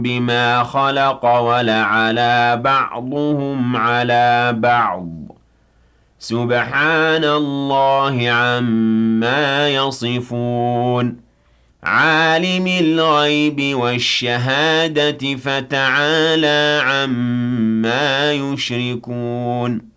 بما خلق ولعلى بعضهم على بعض سبحان الله عما يصفون عالم الغيب والشهادة فتعالى عما يشركون